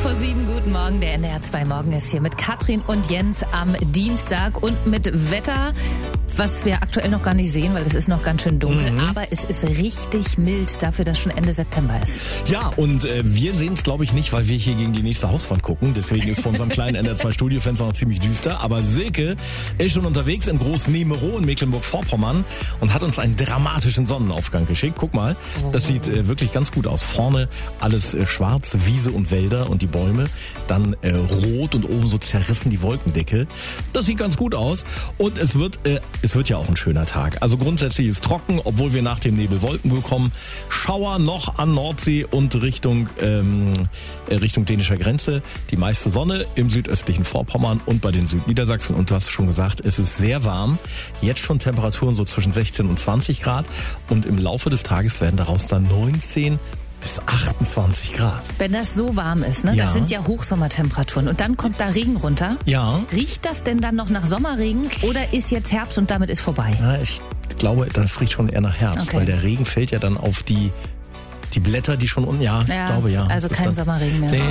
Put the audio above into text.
7:15, guten Morgen. Der NDR 2 Morgen ist hier mit Katrin und Jens am Dienstag und mit Wetter, was wir aktuell noch gar nicht sehen, weil es ist noch ganz schön dunkel. Aber es ist richtig mild dafür, dass schon Ende September ist. Ja, und wir sehen es, glaube ich, nicht, weil wir hier gegen die nächste Hauswand gucken. Deswegen ist vor unserem kleinen NDR 2 Studiofenster noch ziemlich düster. Aber Silke ist schon unterwegs in Groß-Nemero in Mecklenburg-Vorpommern und hat uns einen dramatischen Sonnenaufgang geschickt. Guck mal, das sieht wirklich ganz gut aus. Vorne alles schwarz, Wiese und Wälder und die Bäume. Dann rot und oben so zerrissen die Wolkendecke. Das sieht ganz gut aus. Und es wird ja auch ein schöner Tag. Also grundsätzlich ist trocken, obwohl wir nach dem Nebel Wolken bekommen. Schauer noch an Nordsee und Richtung dänischer Grenze. Die meiste Sonne im südöstlichen Vorpommern und bei den Südniedersachsen. Und du hast schon gesagt, es ist sehr warm. Jetzt schon Temperaturen so zwischen 16 und 20 Grad. Und im Laufe des Tages werden daraus dann 19 bis 28 Grad. Wenn das so warm ist, ne? Ja. Das sind ja Hochsommertemperaturen. Und dann kommt da Regen runter. Ja. Riecht das denn dann noch nach Sommerregen oder ist jetzt Herbst und damit ist vorbei? Ja, ich glaube, das riecht schon eher nach Herbst, Okay. weil der Regen fällt ja dann auf die Blätter, die schon unten, ich glaube ja. Also Das ist kein dann- Sommerregen mehr. Nee.